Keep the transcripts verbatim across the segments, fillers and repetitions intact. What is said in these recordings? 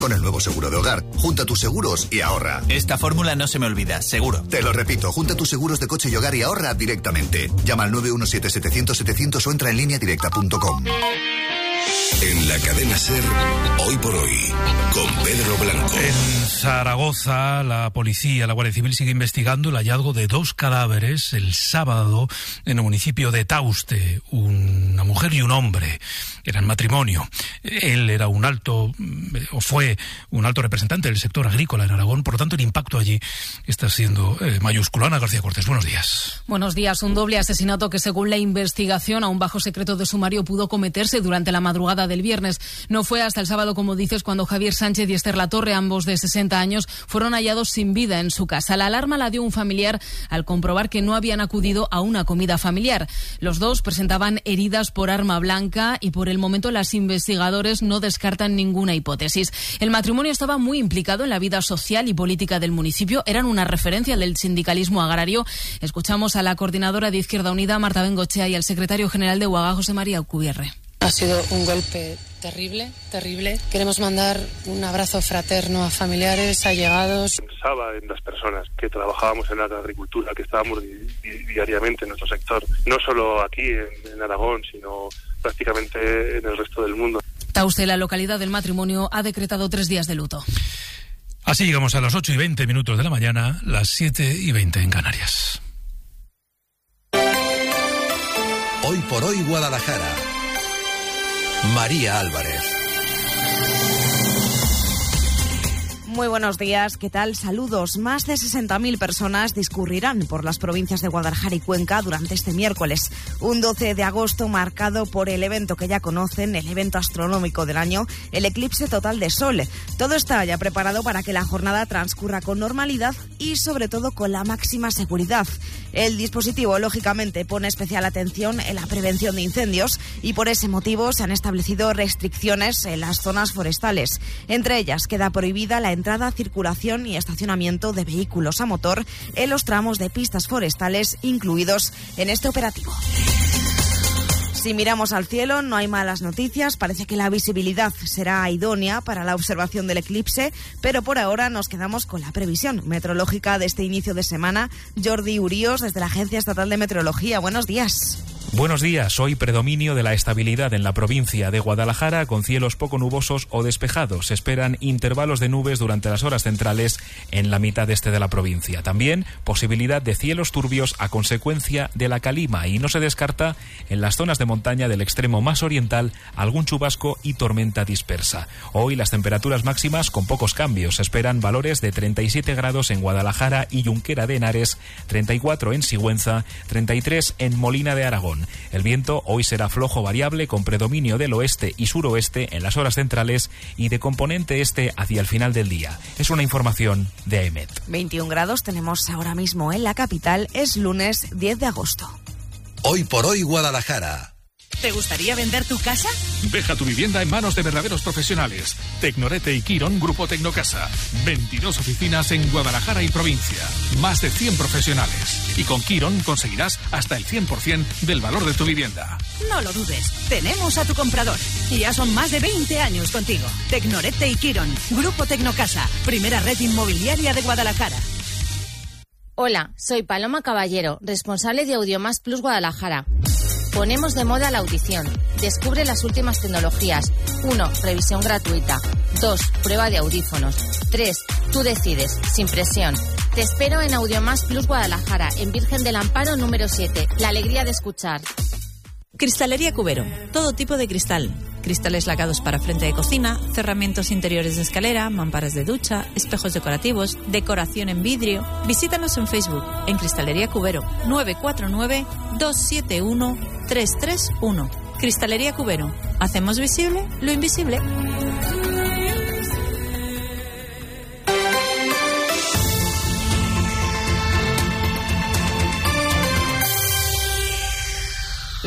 Con el nuevo seguro de hogar, junta tus seguros y ahorra. Esta fórmula no se me olvida, seguro. Te lo repito, junta tus seguros de coche y hogar y ahorra directamente. Llama al nueve uno siete, setecientos, setecientos o entra en línea directa punto com. En la cadena SER, hoy por hoy, con Pedro Blanco. En Zaragoza, la policía, la Guardia Civil sigue investigando el hallazgo de dos cadáveres el sábado en el municipio de Tauste, una mujer y un hombre. Eran matrimonio. Él era un alto, o fue un alto representante del sector agrícola en Aragón, por lo tanto el impacto allí está siendo eh, mayúsculo. Ana García Cortés, buenos días. Buenos días. Un doble asesinato que, según la investigación, aún bajo secreto de sumario, pudo cometerse durante la madrugada del viernes. No fue hasta el sábado, como dices, cuando Javier Sánchez y Esther Latorre, ambos de sesenta años, fueron hallados sin vida en su casa. La alarma la dio un familiar al comprobar que no habían acudido a una comida familiar. Los dos presentaban heridas por arma blanca y por el momento las investigadores no descartan ninguna hipótesis. El matrimonio estaba muy implicado en la vida social y política del municipio. Eran una referencia del sindicalismo agrario. Escuchamos a la coordinadora de Izquierda Unida, Marta Bengochea, y al secretario general de UAGA, José María Alcubierre. Ha sido un golpe terrible, terrible. Queremos mandar un abrazo fraterno a familiares, allegados. Pensaba en las personas que trabajábamos en la agricultura, que estábamos di- di- diariamente en nuestro sector, no solo aquí en, en Aragón, sino prácticamente en el resto del mundo. Tauste, la localidad del matrimonio, ha decretado tres días de luto. Así llegamos a las ocho y veinte minutos de la mañana, las siete y veinte en Canarias. Hoy por hoy, Guadalajara. María Álvarez. Muy buenos días, ¿qué tal? Saludos. Más de sesenta mil personas discurrirán por las provincias de Guadalajara y Cuenca durante este miércoles. Un doce de agosto marcado por el evento que ya conocen, el evento astronómico del año, el eclipse total de Sol. Todo está ya preparado para que la jornada transcurra con normalidad y sobre todo con la máxima seguridad. El dispositivo, lógicamente, pone especial atención en la prevención de incendios y por ese motivo se han establecido restricciones en las zonas forestales. Entre ellas queda prohibida la entrada, circulación y estacionamiento de vehículos a motor en los tramos de pistas forestales incluidos en este operativo. Si miramos al cielo, no hay malas noticias. Parece que la visibilidad será idónea para la observación del eclipse, pero por ahora nos quedamos con la previsión meteorológica de este inicio de semana. Jordi Uríos, desde la Agencia Estatal de Meteorología. Buenos días. Buenos días. Hoy predominio de la estabilidad en la provincia de Guadalajara, con cielos poco nubosos o despejados. Se esperan intervalos de nubes durante las horas centrales en la mitad este de la provincia. También posibilidad de cielos turbios a consecuencia de la calima, y no se descarta en las zonas de montaña del extremo más oriental algún chubasco y tormenta dispersa. Hoy las temperaturas máximas con pocos cambios. Se esperan valores de treinta y siete grados en Guadalajara y Junquera de Henares, treinta y cuatro en Sigüenza, treinta y tres en Molina de Aragón. El viento hoy será flojo variable con predominio del oeste y suroeste en las horas centrales y de componente este hacia el final del día. Es una información de AEMET. veintiún grados tenemos ahora mismo en la capital. Es lunes diez de agosto. Hoy por hoy, Guadalajara. ¿Te gustaría vender tu casa? Deja tu vivienda en manos de verdaderos profesionales. Tecnorete y Quirón, Grupo Tecnocasa. veintidós oficinas en Guadalajara y provincia. Más de cien profesionales. Y con Quirón conseguirás hasta el cien por ciento del valor de tu vivienda. No lo dudes. Tenemos a tu comprador. Y ya son más de veinte años contigo. Tecnorete y Quirón, Grupo Tecnocasa. Primera red inmobiliaria de Guadalajara. Hola, soy Paloma Caballero, responsable de Audiomás Plus Guadalajara. Ponemos de moda la audición. Descubre las últimas tecnologías. uno. Revisión gratuita. dos. Prueba de audífonos. tres. Tú decides, sin presión. Te espero en Audiomás Plus Guadalajara, en Virgen del Amparo número siete. La alegría de escuchar. Cristalería Cubero. Todo tipo de cristal. Cristales lagados para frente de cocina, cerramientos interiores de escalera, mamparas de ducha, espejos decorativos, decoración en vidrio. Visítanos en Facebook, en Cristalería Cubero, nueve cuatro nueve, dos siete uno, tres tres uno. Cristalería Cubero. Hacemos visible lo invisible.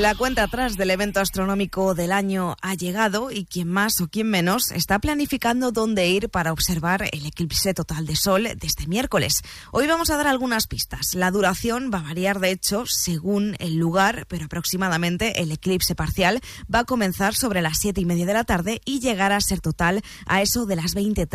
La cuenta atrás del evento astronómico del año ha llegado y quien más o quien menos está planificando dónde ir para observar el eclipse total de Sol de este miércoles. Hoy vamos a dar algunas pistas. La duración va a variar, de hecho, según el lugar, pero aproximadamente el eclipse parcial va a comenzar sobre las siete y media de la tarde y llegar a ser total a eso de las veinte.